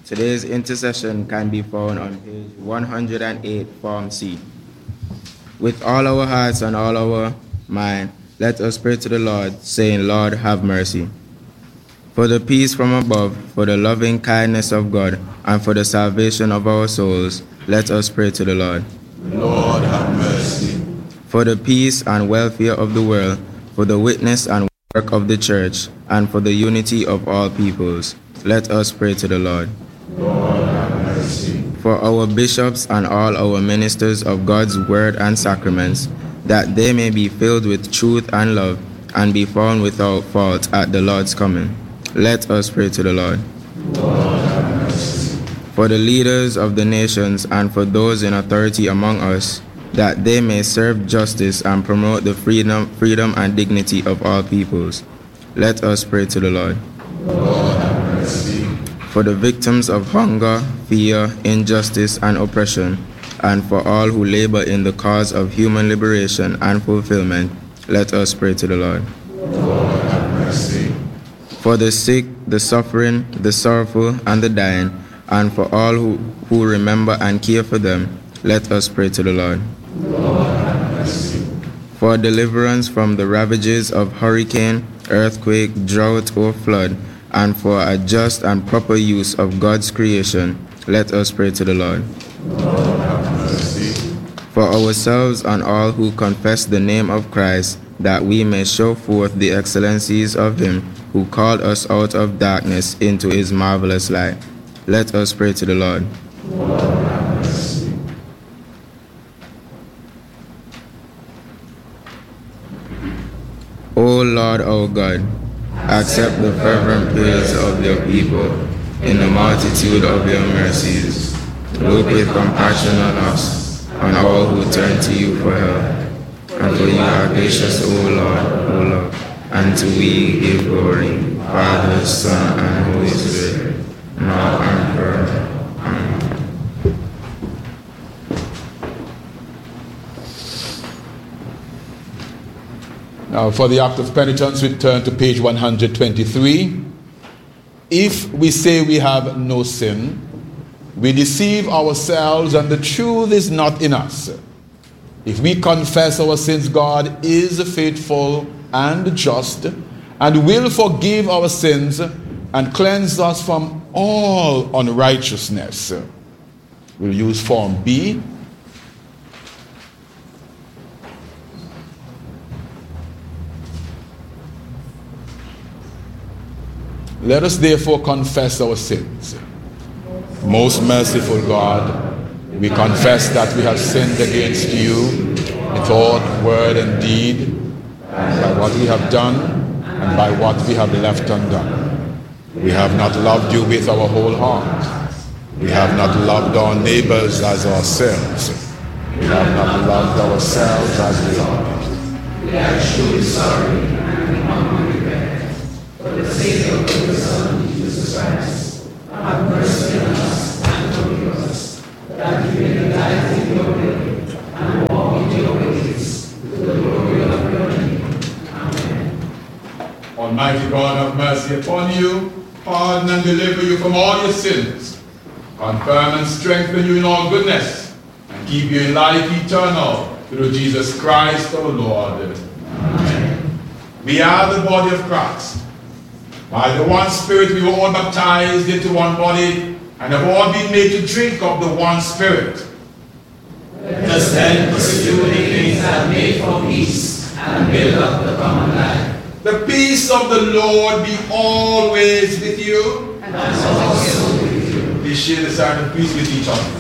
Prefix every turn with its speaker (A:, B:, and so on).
A: Today's intercession can be found on page 108, Form C. With all our hearts and all our mind, let us pray to the Lord, saying, Lord, have mercy. For the peace from above, for the loving kindness of God, and for the salvation of our souls, let us pray to the Lord.
B: Lord, have mercy.
A: For the peace and welfare of the world, for the witness and work of the church, and for the unity of all peoples, let us pray to the Lord.
B: Lord, have mercy.
A: For our bishops and all our ministers of God's word and sacraments, that they may be filled with truth and love, and be found without fault at the Lord's coming, let us pray to the Lord.
B: Lord, have mercy.
A: For the leaders of the nations and for those in authority among us, that they may serve justice and promote the freedom and dignity of all peoples, let us pray to the Lord.
B: Lord, have mercy.
A: For the victims of hunger, fear, injustice, and oppression, and for all who labor in the cause of human liberation and fulfillment, let us pray to the Lord.
B: Lord, have mercy.
A: For the sick, the suffering, the sorrowful, and the dying, and for all who remember and care for them, let us pray to the Lord.
B: Lord, have mercy.
A: For deliverance from the ravages of hurricane, earthquake, drought, or flood, and for a just and proper use of God's creation, let us pray to the Lord.
B: Lord, have mercy.
A: For ourselves and all who confess the name of Christ, that we may show forth the excellencies of him who called us out of darkness into his marvelous light, let us pray to the Lord.
B: Lord, have mercy.
A: O Lord our God, accept the fervent prayers of your people in the multitude of your mercies. Look with compassion on us and all who turn to you for help. And for you are gracious, O Lord, and to we give glory, Father, Son, and Holy Spirit, now and forever. Amen.
B: Now, for the act of penitence, we turn to page 123. If we say we have no sin, we deceive ourselves and the truth is not in us. If we confess our sins, God is faithful and just and will forgive our sins and cleanse us from all unrighteousness. We'll use Form B. Let us therefore confess our sins. Most merciful God, we confess that we have sinned against you in thought, word, and deed, by what we have done and by what we have left undone. We have not loved you with our whole heart. We have not loved our neighbors as ourselves. We have not loved ourselves as we ought.
C: We are truly sorry and we humbly repent. For the sake of your Son, Jesus Christ, have mercy on us and forgive us, that we may delight in your will and walk in your ways, to the glory of your name. Amen.
B: Almighty God, have mercy upon you, pardon and deliver you from all your sins, confirm and strengthen you in all goodness, and keep you in life eternal, through Jesus Christ our Lord.
C: Amen.
B: We are the body of Christ. By the one Spirit we were all baptized into one body, and have all been made to drink of the one Spirit.
C: Let us then pursue the things that make for peace and build up the common life.
B: The peace of the Lord be always with you.
C: And also with you.
B: Please share the sign of peace with each other.